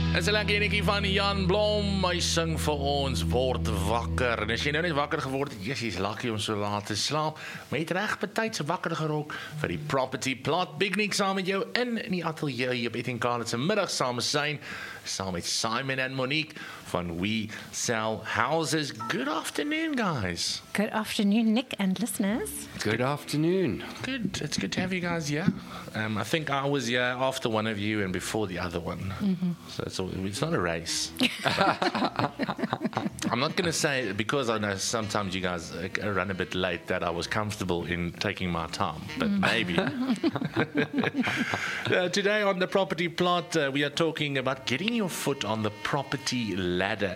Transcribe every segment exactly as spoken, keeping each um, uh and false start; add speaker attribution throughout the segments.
Speaker 1: Is 'n lekker enetjie van Jan Blom. Hy sing vir ons Word Wakker. En as jy nou net wakker geword het, yes, jy's lucky om so laat te slaap. Maar jy het reg betyds wakker gerok vir die Property Plot. Big Nick saam met jou in in die ateljee hier op Etienne Khan se middag saam zijn. Saam met Simon en Monique van We Sell Houses. Good afternoon, guys.
Speaker 2: Good afternoon, Nick and listeners.
Speaker 3: Good afternoon.
Speaker 1: Good. It's good to have you guys here. Um, I think I was here after one of you and before the other one. Mm-hmm. So it's, all, it's not a race. I'm not going to say, because I know sometimes you guys uh, run a bit late, that I was comfortable in taking my time, but mm. maybe. uh, today on the Property Plot, uh, we are talking about getting your foot on the property ladder.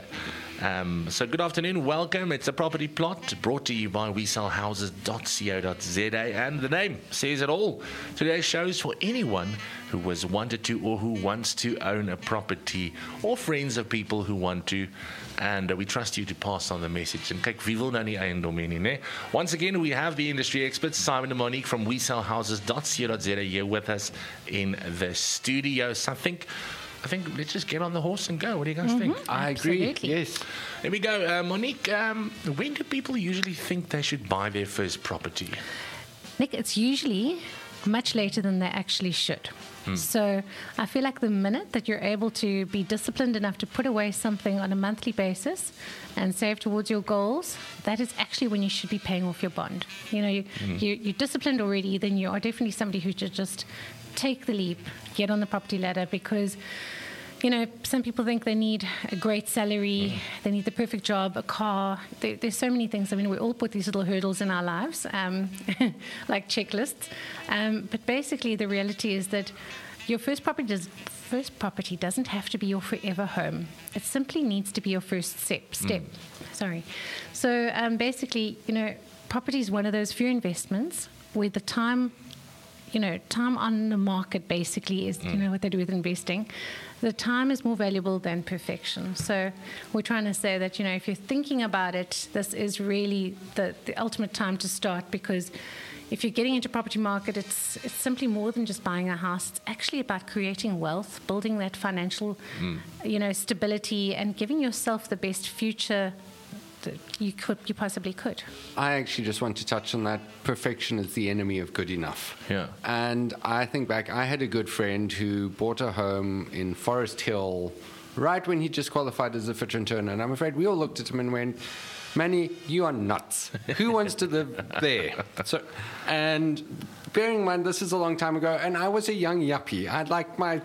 Speaker 1: Um, so good afternoon, welcome. It's a Property Plot brought to you by we sell houses dot co dot z a, and the name says it all. Today's show is for anyone who has wanted to or who wants to own a property, or friends of people who want to, and uh, we trust you to pass on the message. And kyk, wie wil nou nie eiendom hê nie, né? Once again, we have the industry experts Simon and Monique from we sell houses dot co dot z a here with us in the studio. So I think I think let's just get on the horse and go. What do you guys mm-hmm. think?
Speaker 3: I agree.
Speaker 2: Absolutely.
Speaker 3: Yes.
Speaker 1: Here we go. Uh, Monique, um, when do people usually think they should buy their first property?
Speaker 2: Nick, it's usually much later than they actually should. Hmm. So I feel like the minute that you're able to be disciplined enough to put away something on a monthly basis and save towards your goals, that is actually when you should be paying off your bond. You know, you, hmm. you, you're disciplined already, then you are definitely somebody who should just take the leap, get on the property ladder, because you know, some people think they need a great salary, mm. they need the perfect job, a car. There, there's so many things. I mean, we all put these little hurdles in our lives, um, like checklists. Um, but basically, the reality is that your first property, does, first property doesn't have to be your forever home. It simply needs to be your first step. step. Mm. Sorry. So um, basically, you know, property is one of those few investments where the time you know, time on the market basically is, mm. you know, what they do with investing. The time is more valuable than perfection. So we're trying to say that, you know, if you're thinking about it, this is really the, the ultimate time to start, because if you're getting into property market, it's it's simply more than just buying a house. It's actually about creating wealth, building that financial, mm. you know, stability, and giving yourself the best future that you could, you possibly could.
Speaker 3: I actually just want to touch on that. Perfection is the enemy of good enough.
Speaker 1: Yeah.
Speaker 3: And I think back, I had a good friend who bought a home in Forest Hill right when he just qualified as a fitter and turner. And I'm afraid we all looked at him and went, Manny, you are nuts. Who wants to live there? So, and bearing in mind, this is a long time ago, and I was a young yuppie. I had like my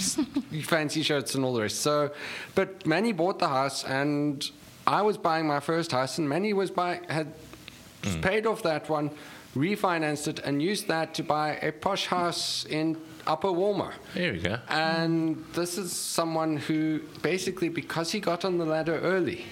Speaker 3: fancy shirts and all the rest. So, but Manny bought the house, and I was buying my first house, and Manny was buy, had mm. paid off that one, refinanced it, and used that to buy a posh house in Upper Walmer.
Speaker 1: There we go.
Speaker 3: And this is someone who basically, because he got on the ladder early,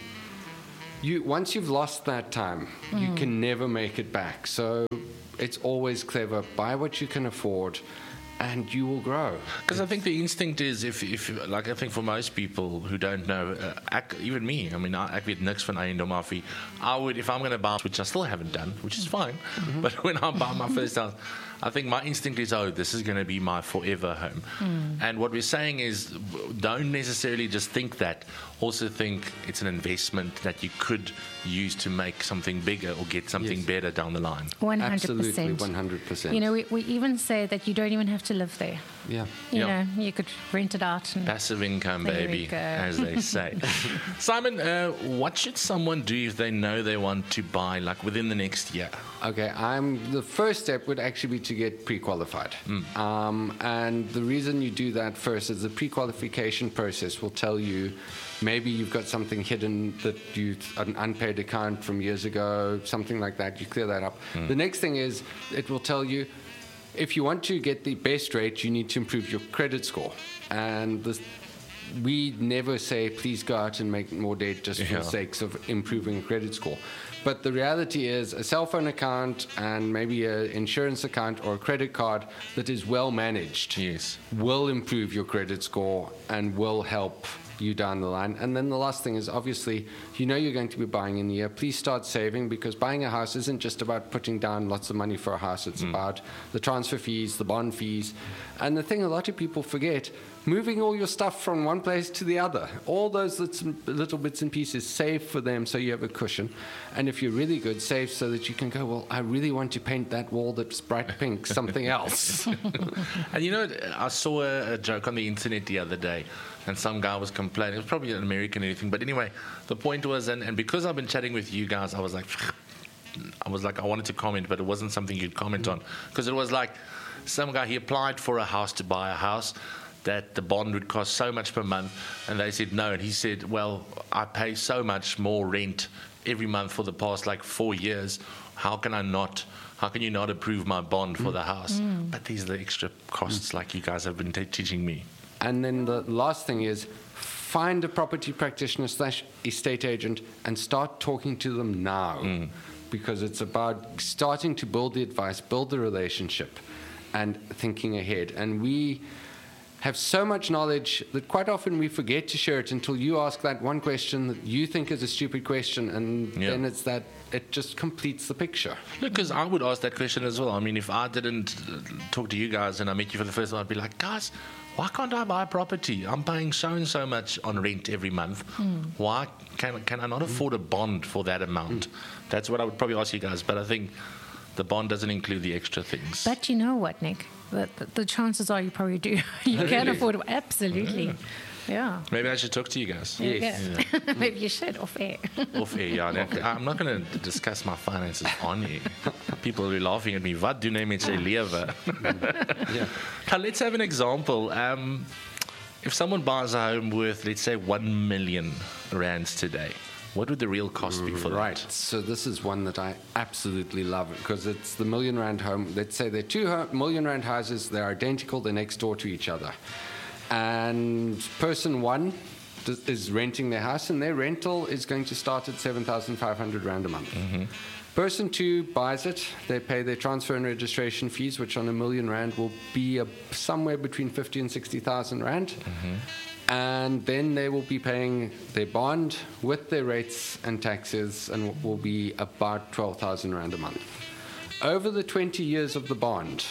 Speaker 3: you once you've lost that time, mm. you can never make it back. So it's always clever. Buy what you can afford, and you will grow.
Speaker 1: Because I think the instinct is, if, if like I think for most people who don't know, uh, ek, even me, I mean, I, ek weet niks van eiendom af. I would, if I'm going to buy, which I still haven't done, which is fine, mm-hmm. but when I buy my first house, I think my instinct is, oh, this is going to be my forever home. Mm. And what we're saying is, don't necessarily just think that. Also think it's an investment that you could use to make something bigger or get something yes. better down the line.
Speaker 2: one hundred percent.
Speaker 3: Absolutely, one hundred percent.
Speaker 2: You know, we, we even say that you don't even have to live there.
Speaker 3: Yeah.
Speaker 2: You
Speaker 1: yeah.
Speaker 2: know, you could rent it out. And
Speaker 1: passive income, baby, as they say. Simon, uh, what should someone do if they know they want to buy, like, within the next year?
Speaker 3: Okay, I'm the first step would actually be to get pre-qualified. Mm. Um, and the reason you do that first is the pre-qualification process will tell you maybe you've got something hidden that you, an unpaid account from years ago, something like that, you clear that up. Mm. The next thing is it will tell you if you want to get the best rate, you need to improve your credit score. And this, we never say, please go out and make more debt just for yeah. the sake of improving a credit score. But the reality is a cell phone account and maybe an insurance account or a credit card that is well managed
Speaker 1: yes.
Speaker 3: will improve your credit score and will help you down the line. And then the last thing is, obviously, you know you're going to be buying in a year. Please start saving, because buying a house isn't just about putting down lots of money for a house. It's mm. about the transfer fees, the bond fees. And the thing a lot of people forget, moving all your stuff from one place to the other. All those little bits and pieces, save for them so you have a cushion. And if you're really good, save so that you can go, well, I really want to paint that wall that's bright pink, something else.
Speaker 1: And you know, I saw a, a joke on the internet the other day, and some guy was complaining. It was probably an American or anything. But anyway, the point was, and, and because I've been chatting with you guys, I was like, I was like, I wanted to comment, but it wasn't something you'd comment on. Because it was like, some guy, he applied for a house to buy a house, that the bond would cost so much per month, and they said no, and he said, well, I pay so much more rent every month for the past like four years, how can I not, how can you not approve my bond for the house? Mm. But these are the extra costs mm. like you guys have been t- teaching me.
Speaker 3: And then the last thing is, find a property practitioner slash estate agent and start talking to them now, mm. because it's about starting to build the advice, build the relationship, and thinking ahead. And we have so much knowledge that quite often we forget to share it until you ask that one question that you think is a stupid question, and yeah. then it's that it just completes the picture.
Speaker 1: Look, because I would ask that question as well. I mean, if I didn't talk to you guys and I met you for the first time, I'd be like, guys, why can't I buy a property? I'm paying so and so much on rent every month. Mm. Why can, can I not afford a bond for that amount? Mm. That's what I would probably ask you guys, but I think the bond doesn't include the extra things.
Speaker 2: But you know what, Nick? The, the, the chances are you probably do. You really? Can afford it. Absolutely. Yeah. yeah.
Speaker 1: Maybe I should talk to you guys.
Speaker 2: Yes. Yeah. Maybe you should, off air.
Speaker 1: Off air, yeah. Now, I'm not going to discuss my finances on air. People will be laughing at me. Wat doen hy met sy lewe? Yeah. Now, let's have an example. Um, if someone buys a home worth, let's say, one million rands today, what would the real cost be for that?
Speaker 3: Right. So this is one that I absolutely love, because it's the million rand home. Let's say they're two ho- million rand houses. They're identical. They're next door to each other. And person one d- is renting their house, and their rental is going to start at seven thousand five hundred rand a month. Mm-hmm. Person two buys it. They pay their transfer and registration fees, which on a million rand will be a, somewhere between fifty and sixty thousand rand. Mm-hmm. And then they will be paying their bond with their rates and taxes, and will be about twelve thousand rand a month. Over the twenty years of the bond,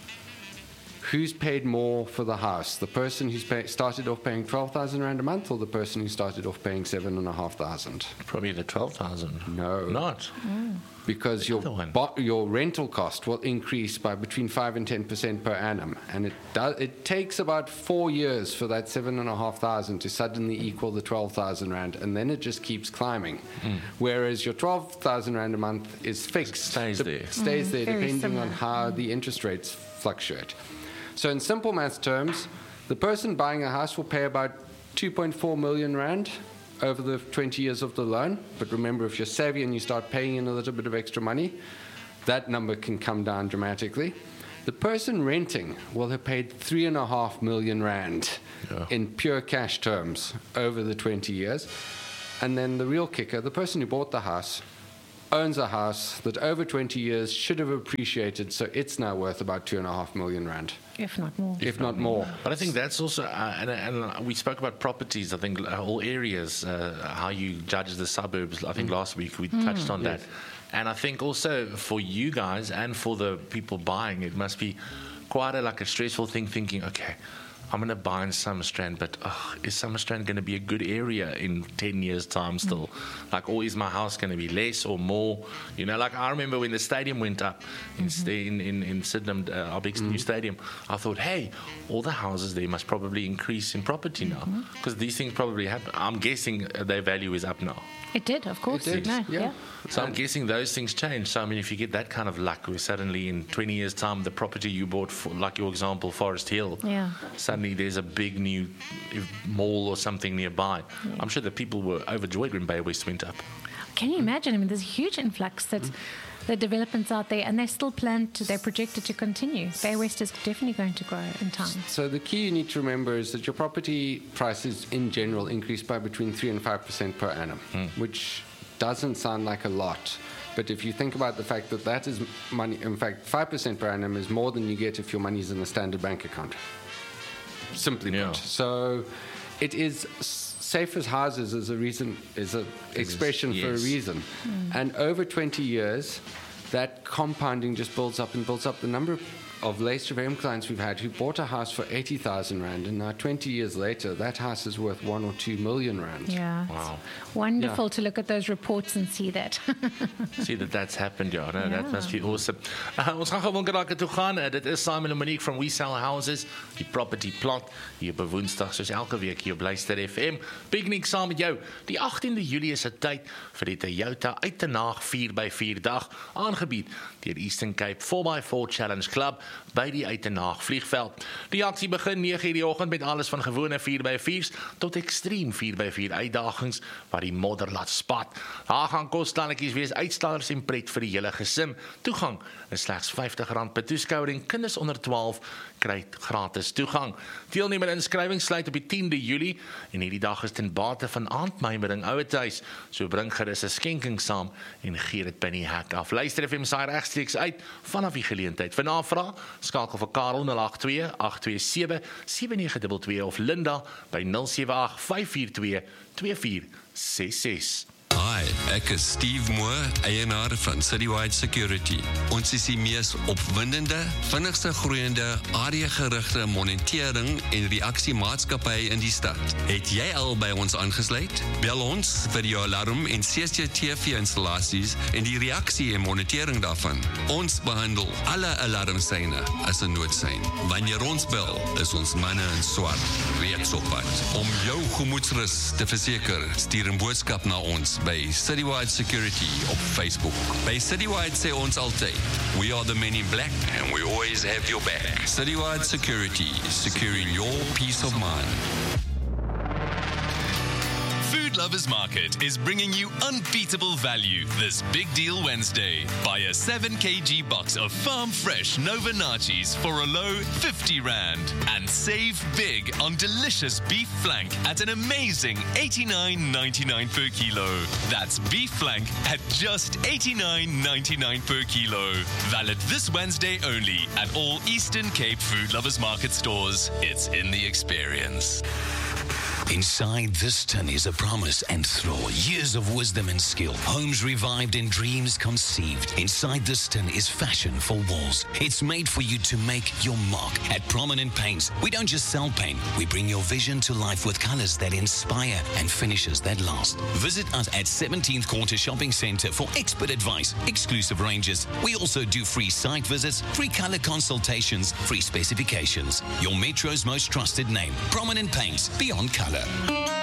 Speaker 3: who's paid more for the house? The person who's pay, started off paying twelve thousand rand a month, or the person who started off paying seven and a half thousand?
Speaker 1: Probably the twelve thousand.
Speaker 3: No.
Speaker 1: Not.
Speaker 3: Mm. Because your bo- your rental cost will increase by between five and ten percent per annum, and it does. It takes about four years for that seven and a half thousand to suddenly equal the twelve thousand rand, and then it just keeps climbing. Mm. Whereas your twelve thousand rand a month is fixed,
Speaker 1: it stays
Speaker 3: de-
Speaker 1: there,
Speaker 3: stays mm, there depending
Speaker 2: similar.
Speaker 3: on how mm. the interest rates fluctuate. So in simple math terms, the person buying a house will pay about two point four million rand over the twenty years of the loan. But remember, if you're savvy and you start paying in a little bit of extra money, that number can come down dramatically. The person renting will have paid three and a half million rand yeah. in pure cash terms over the twenty years. And then the real kicker, the person who bought the house owns a house that over twenty years should have appreciated, so it's now worth about two and a half million rand.
Speaker 2: If not more.
Speaker 3: If, if not, not more.
Speaker 1: But I think that's also, uh, and, and we spoke about properties, I think, uh, all areas, uh, how you judge the suburbs. I think mm. last week we mm. touched on yes. that. And I think also for you guys and for the people buying, it must be quite a, like a stressful thing thinking, okay, I'm going to buy in Summerstrand, but oh, is Summerstrand going to be a good area in ten years' time still? Mm. Like, or is my house going to be less or more? You know, like I remember when the stadium went up in mm-hmm. in, in, in Sydenham, uh, our big mm. new stadium, I thought, hey, all the houses there must probably increase in property now, because mm-hmm. these things probably happen. I'm guessing their value is up now.
Speaker 2: It did, of course.
Speaker 3: It did.
Speaker 2: No,
Speaker 3: yeah.
Speaker 2: yeah.
Speaker 1: So I'm guessing those things change. So, I mean, if you get that kind of luck where suddenly in twenty years' time, the property you bought, for, like your example, Forest Hill,
Speaker 2: yeah.
Speaker 1: suddenly there's a big new mall or something nearby. Yeah. I'm sure that people were overjoyed when Bay West went up.
Speaker 2: Can you imagine? I mean, there's a huge influx that mm. the developments out there, and they still plan to, they're projected to continue. Bay West is definitely going to grow in time.
Speaker 3: So the key you need to remember is that your property prices in general increase by between three and five percent per annum, mm. which doesn't sound like a lot. But if you think about the fact that that is money, in fact, five percent per annum is more than you get if your money is in a standard bank account. Simply yeah. put. So it is safe as houses is a reason, is an expression yes. for a reason. Mm. And over twenty years, that compounding just builds up and builds up. The number of of Leicester F M clients we've had who bought a house for eighty thousand rand, and now twenty years later, that house is worth one or two million rand.
Speaker 2: Yeah.
Speaker 1: Wow.
Speaker 2: It's wonderful
Speaker 3: Yeah.
Speaker 2: to look at those reports and see that.
Speaker 1: See that that's happened, ja. No,
Speaker 2: Yeah.
Speaker 1: That must be awesome. Uh, ons gaan gewoon geraak toe gaan. Uh, dit is Simon en Monique from We Sell Houses, die property plot, hier op Woensdag, soos elke week hier op Luister F M. Picnic saam met jou. Die agtiende Julie is 'n tyd vir die Toyota uit te naag vier by vier dag, aangebied deur Eastern Cape four by four Challenge Club by die uit te naag vliegveld. Die aksie begin nege uur die oggend met alles van gewone vier by viers tot ekstreem vier by vier uitdagings waar die modder laat spat. Daar gaan kosstannetjies wees, uitstallers en pret vir die hele gesin. Toegang is slegs vyftig rand per toeskouer en kinders onder twaalf kry gratis toegang. Deelnemer inskrywing sluit op die tiende Julie en hierdie dag is ten bate van aandmymering ouetuis. So bring gerus 'n skenking saam en gee dit by die hek af. Luister F M saai regstreeks uit vanaf die geleentheid. Vir navraag skakel vir Karel nul agt twee agt twee sewe sewe nege twee twee of Linda by nul sewe agt vyf vier twee twee vier ses ses.
Speaker 4: Hi, ek is Steve Moore, eienaar van Citywide Security. Ons is die mees opwindende, vinnigste groeiende, areagerigte monitering en reaksiemaatskappy in die stad. Het jy al by ons aangesluit? Bel ons vir jou alarm en C C T V-installasies en die reaksie en monitering daarvan. Ons behandel alle alarmsyne as 'n noodsein. Wanneer ons bel, is ons manne in swart reeds op pad. Om jou gemoedsrus te verseker, stuur 'n boodskap na ons by Citywide Security op Facebook. By Citywide sê ons altyd, we are the men in black and we always have your back. Citywide Security, securing your peace of mind.
Speaker 5: Food Lovers Market is bringing you unbeatable value this Big Deal Wednesday. Buy a seven kilogram box of farm fresh Nova Nachos for a low fifty rand and save big on delicious beef flank at an amazing eighty-nine ninety-nine per kilo. That's beef flank at just eighty-nine ninety-nine per kilo. Valid this Wednesday only at all Eastern Cape Food Lovers Market stores. It's in the experience.
Speaker 6: Inside this tin is a promise and throw, years of wisdom and skill, homes revived and dreams conceived. Inside this tin is fashion for walls. It's made for you to make your mark. At Prominent Paints, we don't just sell paint, we bring your vision to life with colors that inspire and finishes that last. Visit us at seventeenth Quarter Shopping Centre for expert advice, exclusive ranges. We also do free site visits, free color consultations, free specifications. Your Metro's most trusted name, Prominent Paints, beyond color.